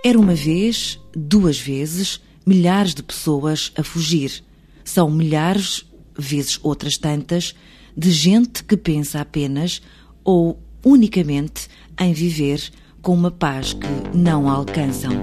Era uma vez, duas vezes, milhares de pessoas a fugir. São milhares, vezes outras tantas, de gente que pensa apenas ou unicamente em viver com uma paz que não alcançam.